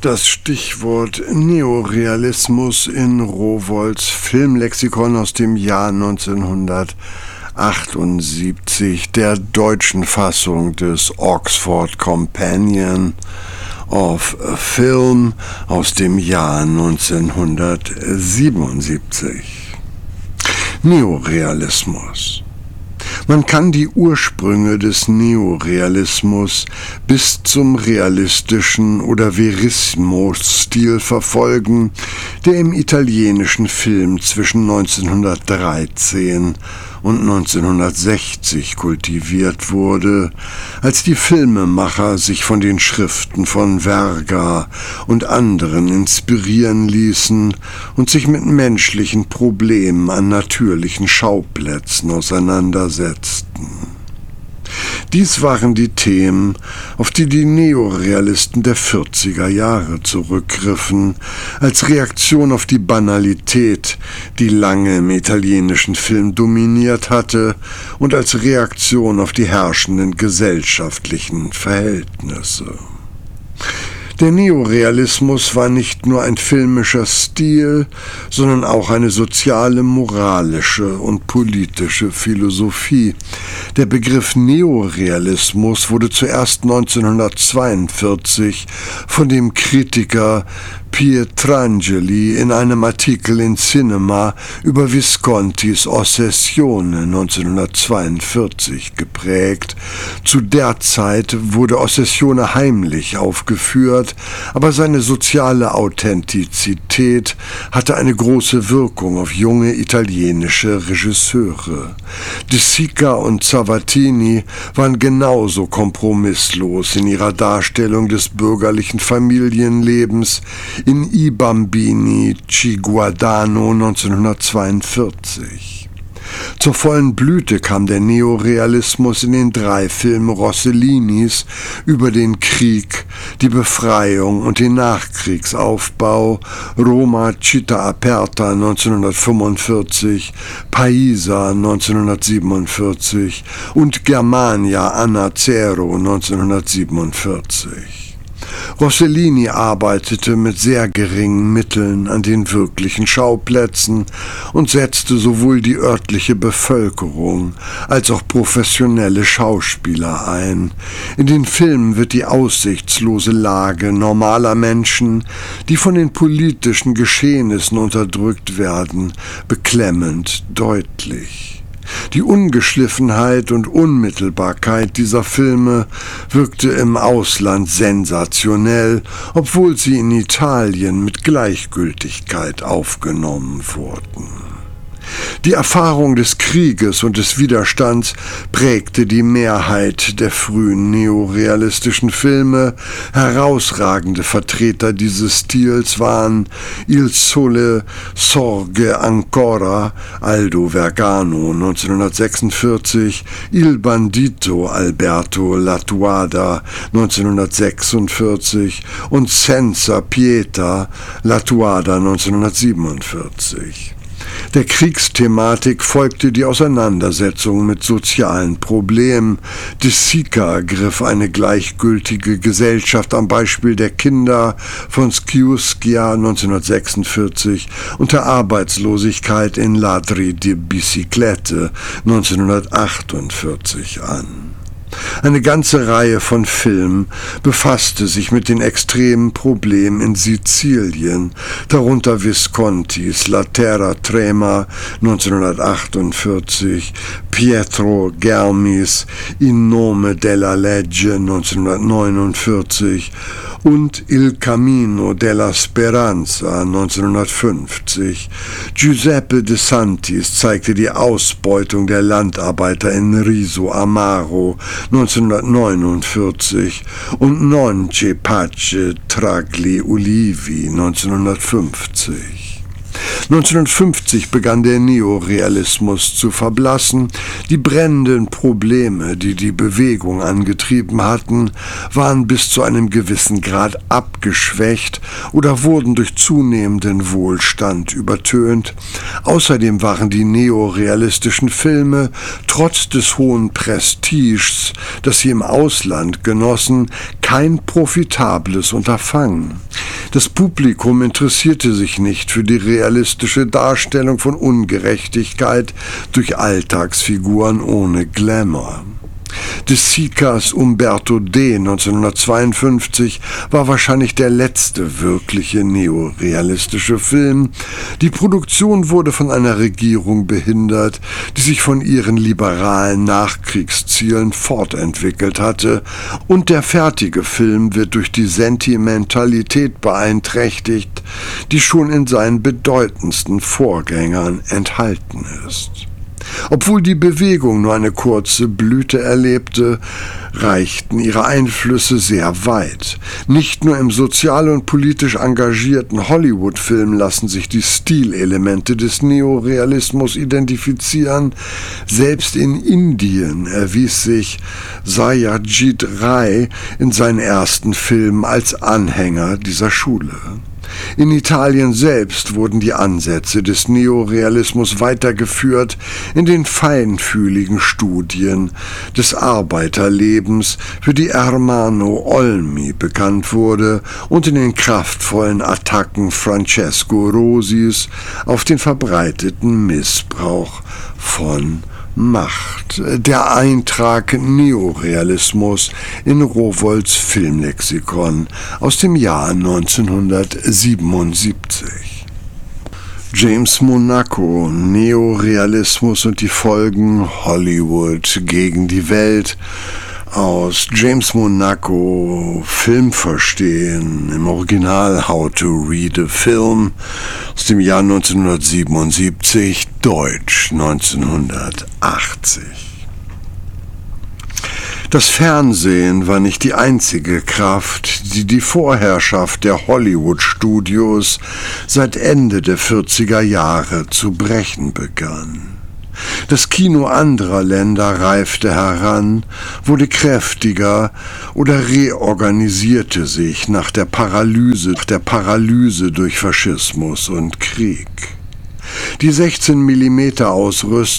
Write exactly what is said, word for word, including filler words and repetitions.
Das Stichwort Neorealismus in Rowohls Filmlexikon aus dem Jahr neunzehnhundertachtundsiebzig, der deutschen Fassung des Oxford Companion of Film aus dem Jahr neunzehnhundertsiebenundsiebzig. Neorealismus. Man kann die Ursprünge des Neorealismus bis zum realistischen oder Verismo-Stil verfolgen, der im italienischen Film zwischen neunzehnhundertdreizehn und neunzehnhundertsechzig kultiviert wurde, als die Filmemacher sich von den Schriften von Verga und anderen inspirieren ließen und sich mit menschlichen Problemen an natürlichen Schauplätzen auseinandersetzten. Dies waren die Themen, auf die die Neorealisten der vierziger Jahre zurückgriffen, als Reaktion auf die Banalität, die lange im italienischen Film dominiert hatte, und als Reaktion auf die herrschenden gesellschaftlichen Verhältnisse. Der Neorealismus war nicht nur ein filmischer Stil, sondern auch eine soziale, moralische und politische Philosophie. Der Begriff Neorealismus wurde zuerst neunzehnhundertzweiundvierzig von dem Kritiker Pietrangeli in einem Artikel in Cinema über Viscontis Ossessione neunzehnhundertzweiundvierzig geprägt. Zu der Zeit wurde Ossessione heimlich aufgeführt, aber seine soziale Authentizität hatte eine große Wirkung auf junge italienische Regisseure. De Sica und Savatini waren genauso kompromisslos in ihrer Darstellung des bürgerlichen Familienlebens in I Bambini ci Guardano neunzehnhundertzweiundvierzig. Zur vollen Blüte kam der Neorealismus in den drei Filmen Rossellinis über den Krieg, die Befreiung und den Nachkriegsaufbau: Roma Città Aperta neunzehnhundertfünfundvierzig, Paisa neunzehnhundertsiebenundvierzig und Germania Anna Zero neunzehnhundertsiebenundvierzig. Rossellini arbeitete mit sehr geringen Mitteln an den wirklichen Schauplätzen und setzte sowohl die örtliche Bevölkerung als auch professionelle Schauspieler ein. In den Filmen wird die aussichtslose Lage normaler Menschen, die von den politischen Geschehnissen unterdrückt werden, beklemmend deutlich. Die Ungeschliffenheit und Unmittelbarkeit dieser Filme wirkte im Ausland sensationell, obwohl sie in Italien mit Gleichgültigkeit aufgenommen wurden. Die Erfahrung des Krieges und des Widerstands prägte die Mehrheit der frühen neorealistischen Filme. Herausragende Vertreter dieses Stils waren Il Sole Sorge Ancora, Aldo Vergano neunzehnhundertsechsundvierzig, Il Bandito, Alberto Lattuada neunzehnhundertsechsundvierzig und Senza Pietà, Lattuada neunzehnhundertsiebenundvierzig. Der Kriegsthematik folgte die Auseinandersetzung mit sozialen Problemen. De Sica griff eine gleichgültige Gesellschaft am Beispiel der Kinder von Sciuscia neunzehnhundertsechsundvierzig und der Arbeitslosigkeit in Ladri di Biciclette neunzehnhundertachtundvierzig an. Eine ganze Reihe von Filmen befasste sich mit den extremen Problemen in Sizilien, darunter Viscontis La Terra Trema neunzehnhundertachtundvierzig, Pietro Germis In nome della legge neunzehnhundertneunundvierzig und Il Cammino della Speranza neunzehnhundertfünfzig. Giuseppe De Santis zeigte die Ausbeutung der Landarbeiter in Riso Amaro neunzehnhundertneunundvierzig und Non c'è pace tra gli ulivi neunzehnhundertfünfzig. neunzehnhundertfünfzig begann der Neorealismus zu verblassen. Die brennenden Probleme, die die Bewegung angetrieben hatten, waren bis zu einem gewissen Grad abgeschwächt oder wurden durch zunehmenden Wohlstand übertönt. Außerdem waren die neorealistischen Filme trotz des hohen Prestiges, das sie im Ausland genossen, kein profitables Unterfangen. Das Publikum interessierte sich nicht für die realistische Darstellung von Ungerechtigkeit durch Alltagsfiguren ohne Glamour. De Sicas Umberto D. neunzehnhundertzweiundfünfzig war wahrscheinlich der letzte wirkliche neorealistische Film. Die Produktion wurde von einer Regierung behindert, die sich von ihren liberalen Nachkriegszielen fortentwickelt hatte, und der fertige Film wird durch die Sentimentalität beeinträchtigt, die schon in seinen bedeutendsten Vorgängern enthalten ist. Obwohl die Bewegung nur eine kurze Blüte erlebte, reichten ihre Einflüsse sehr weit. Nicht nur im sozial und politisch engagierten Hollywood-Film lassen sich die Stilelemente des Neorealismus identifizieren. Selbst in Indien erwies sich Satyajit Ray in seinen ersten Filmen als Anhänger dieser Schule. In Italien selbst wurden die Ansätze des Neorealismus weitergeführt in den feinfühligen Studien des Arbeiterlebens, für die Ermanno Olmi bekannt wurde, und in den kraftvollen Attacken Francesco Rosis auf den verbreiteten Missbrauch von Macht. Der Eintrag Neorealismus in Rowolds Filmlexikon aus dem Jahr neunzehnhundertsiebenundsiebzig. James Monaco, Neorealismus und die Folgen, Hollywood gegen die Welt. Aus James Monaco, Film verstehen, im Original How to Read a Film, aus dem Jahr neunzehnhundertsiebenundsiebzig, Deutsch neunzehnhundertachtzig. Das Fernsehen war nicht die einzige Kraft, die die Vorherrschaft der Hollywood-Studios seit Ende der vierziger Jahre zu brechen begann. Das Kino anderer Länder reifte heran, wurde kräftiger oder reorganisierte sich nach der Paralyse, nach der Paralyse durch Faschismus und Krieg. Die sechzehn Millimeter Ausrüstung